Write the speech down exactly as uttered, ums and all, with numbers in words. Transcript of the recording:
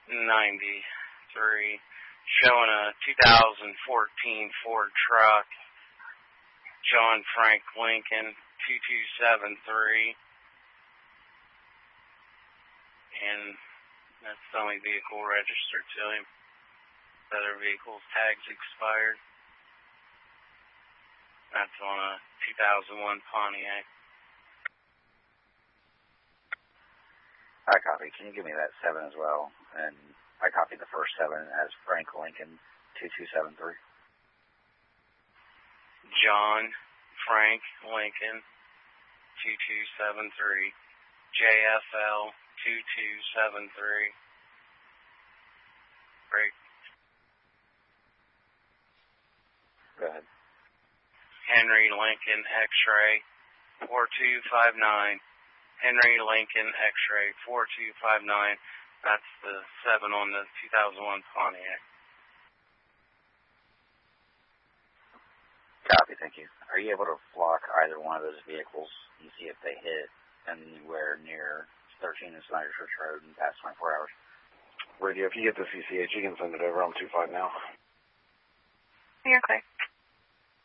ninety-three, showing a two thousand fourteen Ford truck, John Frank Lincoln, two two seven three, and that's the only vehicle registered to him. The other vehicle's tags expired. That's on a two thousand one Pontiac. I copy. Can you give me that seven as well? And I copied the first seven as Frank Lincoln, two two seven three. John Frank Lincoln, two two seven three. J F L, two two seven three. Break. Go ahead. Henry Lincoln X-ray, four two five nine. Henry Lincoln X-ray, four two five nine. That's the seven on the two thousand one Pontiac. Copy, thank you. Are you able to flock either one of those vehicles and see if they hit anywhere near thirteen and Snyder Church Road in the past twenty-four hours? Radio, if you get the C C H, you can send it over. I'm two five now. You're clear.